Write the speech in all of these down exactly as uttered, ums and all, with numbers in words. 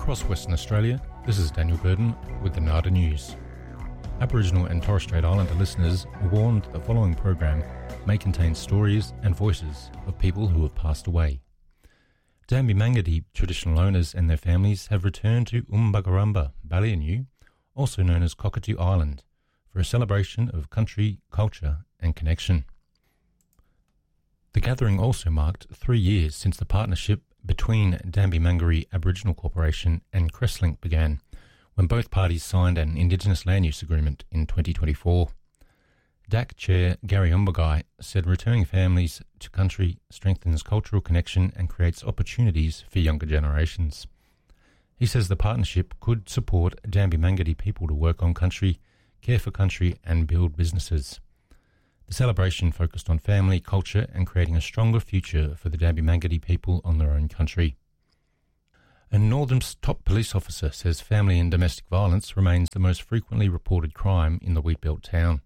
Across Western Australia, this is Daniel Burden with the NADA News. Aboriginal and Torres Strait Islander listeners are warned the following program may contain stories and voices of people who have passed away. Dambi Mangati traditional owners and their families have returned to Umbagaramba, Balianu, also known as Cockatoo Island, for a celebration of country, culture and connection. The gathering also marked three years since the partnership between Dambi Mangari Aboriginal Corporation and Crestlink began, when both parties signed an Indigenous Land Use Agreement in twenty twenty-four. D A C Chair Gary Umbagai said returning families to country strengthens cultural connection and creates opportunities for younger generations. He says the partnership could support Dambi Mangati people to work on country, care for country and build businesses. The celebration focused on family, culture and creating a stronger future for the Dambi Mangati people on their own country. And Northam's top police officer says family and domestic violence remains the most frequently reported crime in the Wheatbelt town.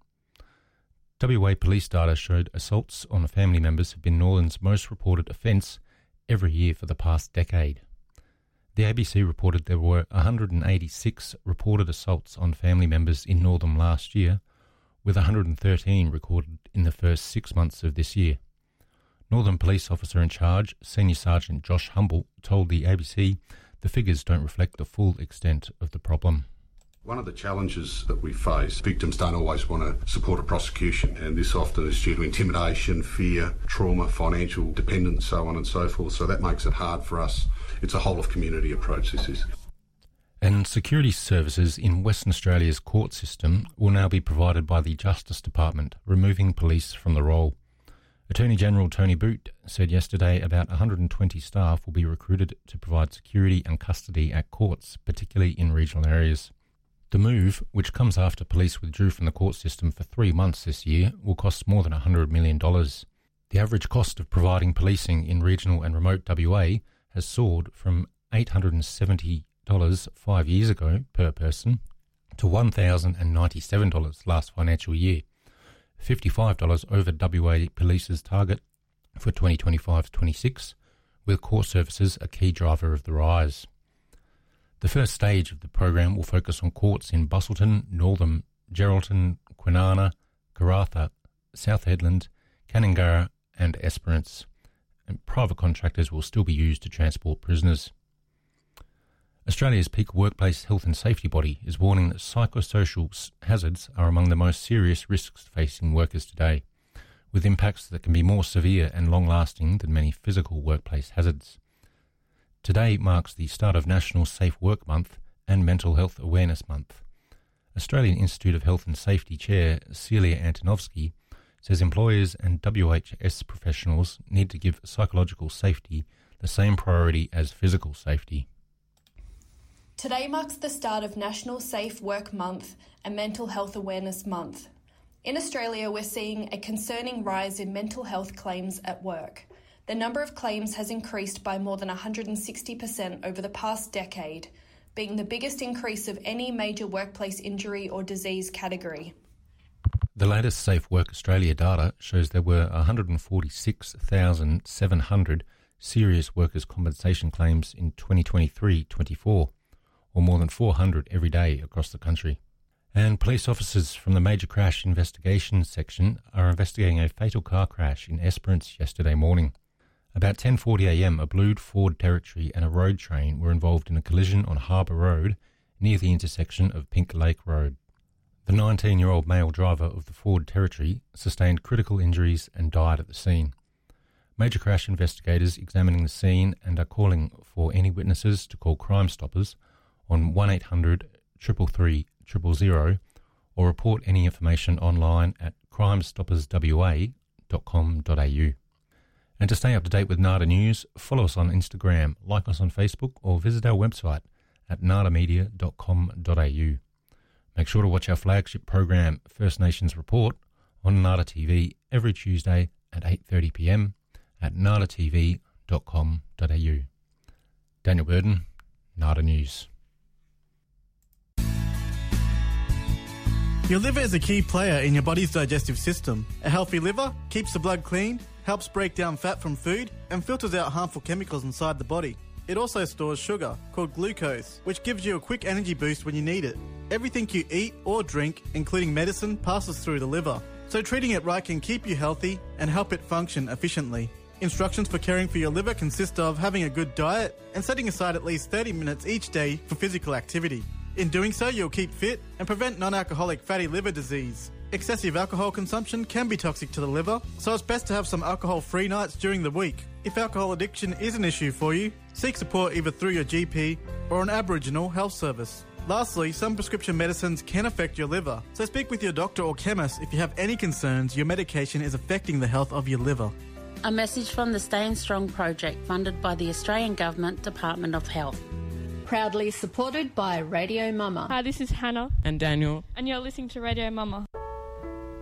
W A police data showed assaults on family members have been Northern's most reported offence every year for the past decade. The A B C reported there were one hundred eighty-six reported assaults on family members in Northern last year, with one hundred thirteen recorded in the first six months of this year. Northern Police Officer in charge, Senior Sergeant Josh Humble, told the A B C the figures don't reflect the full extent of the problem. One of the challenges that we face, victims don't always want to support a prosecution, and this often is due to intimidation, fear, trauma, financial dependence, so on and so forth. So that makes it hard for us. It's a whole-of-community approach, this is. And security services in Western Australia's court system will now be provided by the Justice Department, removing police from the role. Attorney General Tony Boot said yesterday about one hundred twenty staff will be recruited to provide security and custody at courts, particularly in regional areas. The move, which comes after police withdrew from the court system for three months this year, will cost more than one hundred million dollars. The average cost of providing policing in regional and remote W A has soared from eight hundred seventy dollars five years ago per person to one thousand ninety-seven dollars last financial year, fifty-five dollars over W A Police's target for twenty twenty-five to twenty-six, with court services a key driver of the rise. The first stage of the program will focus on courts in Busselton, Northam, Geraldton, Kwinana, Karratha, South Hedland, Canningarra and Esperance, and private contractors will still be used to transport prisoners. Australia's peak workplace health and safety body is warning that psychosocial hazards are among the most serious risks facing workers today, with impacts that can be more severe and long-lasting than many physical workplace hazards. Today marks the start of National Safe Work Month and Mental Health Awareness Month. Australian Institute of Health and Safety Chair Celia Antonovsky says employers and W H S professionals need to give psychological safety the same priority as physical safety. Today marks the start of National Safe Work Month and Mental Health Awareness Month. In Australia, we're seeing a concerning rise in mental health claims at work. The number of claims has increased by more than one hundred sixty percent over the past decade, being the biggest increase of any major workplace injury or disease category. The latest Safe Work Australia data shows there were one hundred forty-six thousand seven hundred serious workers' compensation claims in twenty twenty-three twenty-four, or more than four hundred every day across the country. And police officers from the Major Crash Investigations section are investigating a fatal car crash in Esperance yesterday morning. About ten forty a m, a blue Ford Territory and a road train were involved in a collision on Harbour Road near the intersection of Pink Lake Road. The nineteen-year-old male driver of the Ford Territory sustained critical injuries and died at the scene. Major Crash investigators examining the scene and are calling for any witnesses to call Crime Stoppers on one eight hundred three three three zero zero or report any information online at crime stoppers w a dot com dot a u. And to stay up to date with NADA News, follow us on Instagram, like us on Facebook, or visit our website at nada media dot com dot a u. Make sure to watch our flagship program, First Nations Report, on NADA T V every Tuesday at eight thirty p m at nada t v dot com dot a u. Daniel Burden, NADA News. Your liver is a key player in your body's digestive system. A healthy liver keeps the blood clean, helps break down fat from food, and filters out harmful chemicals inside the body. it also stores sugar, called glucose, which gives you a quick energy boost when you need it. Everything you eat or drink, including medicine, passes through the liver. So treating it right can keep you healthy and help it function efficiently. Instructions for caring for your liver consist of having a good diet and setting aside at least thirty minutes each day for physical activity. In doing so, you'll keep fit and prevent non-alcoholic fatty liver disease. Excessive alcohol consumption can be toxic to the liver, so it's best to have some alcohol-free nights during the week. If alcohol addiction is an issue for you, seek support either through your G P or an Aboriginal health service. Lastly, some prescription medicines can affect your liver, so speak with your doctor or chemist if you have any concerns your medication is affecting the health of your liver. A message from the Staying Strong project funded by the Australian Government Department of Health. Proudly supported by Radio Mama. Hi, this is Hannah. And Daniel. And you're listening to Radio Mama.